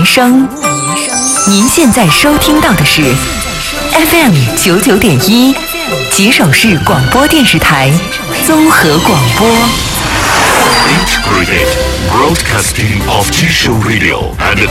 声。您现在收听到的是 FM 99.1吉首市广播电视台综合广播。 Integrated Broadcasting of Jisho Radio and